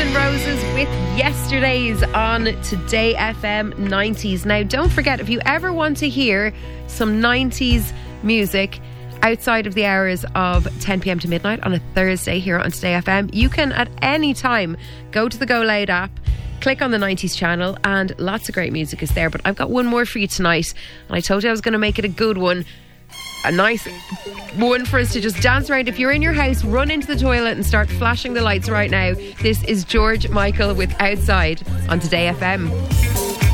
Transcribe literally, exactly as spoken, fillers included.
N' Roses with Yesterdays on Today F M nineties. Now, don't forget, if you ever want to hear some nineties music outside of the hours of ten p.m. to midnight on a Thursday here on Today F M, you can at any time go to the Go Loud app, click on the nineties channel, and lots of great music is there. But I've got one more for you tonight, and I told you I was going to make it a good one. A nice one for us to just dance around. If you're in your house, run into the toilet and start flashing the lights right now. This is George Michael with Outside on Today F M.